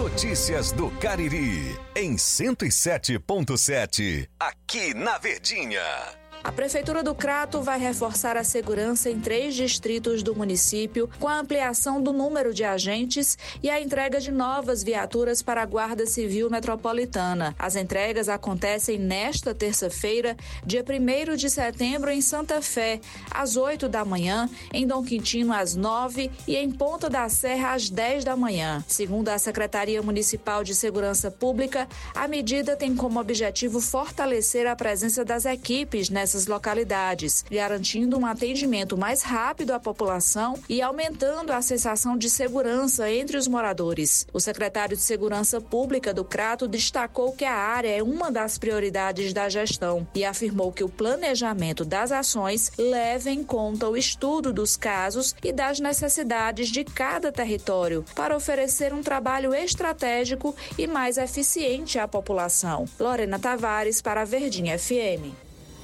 Notícias do Cariri, em 107.7, aqui na Verdinha. A Prefeitura do Crato vai reforçar a segurança em 3 distritos do município com a ampliação do número de agentes e a entrega de novas viaturas para a Guarda Civil Metropolitana. As entregas acontecem nesta terça-feira, dia 1º de setembro, em Santa Fé, às 8 da manhã, em Dom Quintino, às 9 e em Ponta da Serra, às 10 da manhã. Segundo a Secretaria Municipal de Segurança Pública, a medida tem como objetivo fortalecer a presença das equipes nessas localidades, garantindo um atendimento mais rápido à população e aumentando a sensação de segurança entre os moradores. O secretário de Segurança Pública do Crato destacou que a área é uma das prioridades da gestão e afirmou que o planejamento das ações leva em conta o estudo dos casos e das necessidades de cada território para oferecer um trabalho estratégico e mais eficiente à população. Lorena Tavares para a Verdinha FM.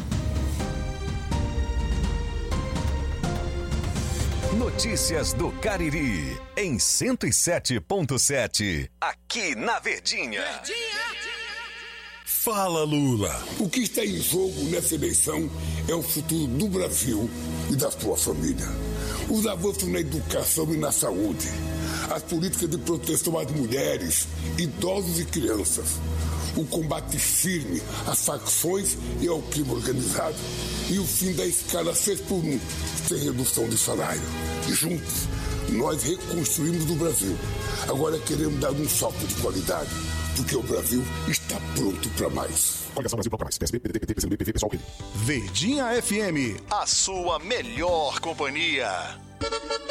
Notícias do Cariri, em 107.7, aqui na Verdinha. Fala, Lula. O que está em jogo nessa eleição é o futuro do Brasil e da sua família. Os avanços na educação e na saúde, as políticas de proteção às mulheres, idosos e crianças, o combate firme às facções e ao crime organizado e o fim da escala 6x1, sem redução de salário. Juntos, nós reconstruímos o Brasil. Agora queremos dar um salto de qualidade, porque o Brasil está pronto para mais. Coligação Brasil Bloco Mais, PSB, PDT, PT, PCdoB, PV, PSOL, Verdinha FM, a sua melhor companhia.